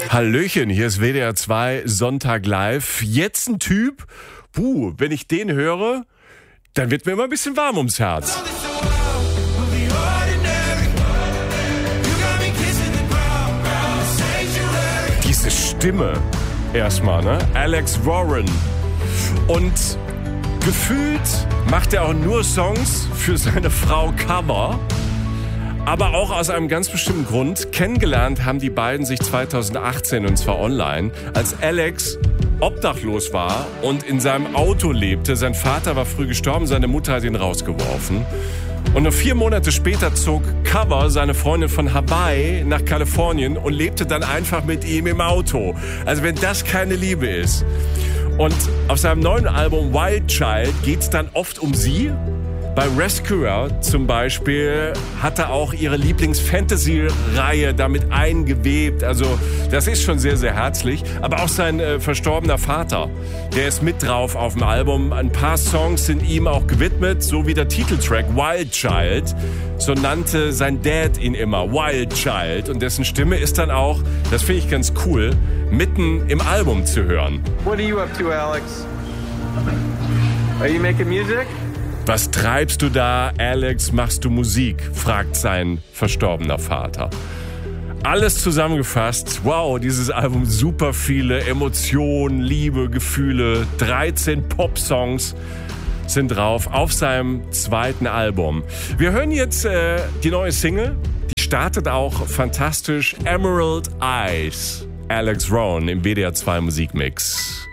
Hallöchen, hier ist WDR 2 Sonntag live. Jetzt ein Typ, wenn ich den höre, dann wird mir immer ein bisschen warm ums Herz. Diese Stimme erstmal, ne? Alex Warren. Und gefühlt macht er auch nur Songs für seine Frau Cover. Aber auch aus einem ganz bestimmten Grund. Kennengelernt haben die beiden sich 2018, und zwar online, als Alex obdachlos war und in seinem Auto lebte. Sein Vater war früh gestorben, seine Mutter hat ihn rausgeworfen. Und nur 4 Monate später zog Cover, seine Freundin, von Hawaii nach Kalifornien und lebte dann einfach mit ihm im Auto. Also wenn das keine Liebe ist. Und auf seinem neuen Album Wild Child geht's dann oft um sie. Bei Rescuer zum Beispiel hat er auch ihre Lieblings-Fantasy-Reihe damit eingewebt. Also das ist schon sehr, sehr herzlich. Aber auch sein verstorbener Vater, der ist mit drauf auf dem Album. Ein paar Songs sind ihm auch gewidmet, so wie der Titeltrack Wild Child. So nannte sein Dad ihn immer, Wild Child. Und dessen Stimme ist dann auch, das finde ich ganz cool, mitten im Album zu hören. What are you up to, Alex? Are you making music? Was treibst du da, Alex? Machst du Musik? Fragt sein verstorbener Vater. Alles zusammengefasst. Wow, dieses Album, super viele Emotionen, Liebe, Gefühle. 13 Pop-Songs sind drauf auf seinem zweiten Album. Wir hören jetzt die neue Single. Die startet auch fantastisch. Emerald Eyes. Alex Warren im WDR 2 Musikmix.